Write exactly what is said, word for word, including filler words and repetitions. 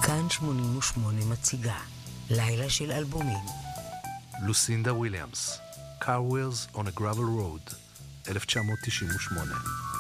כאן שמונים ושמונה מציגה לילה של אלבומים. לוסינדה וויליאמס, Car Wheels on a Gravel Road, אלף תשע מאות תשעים ושמונה.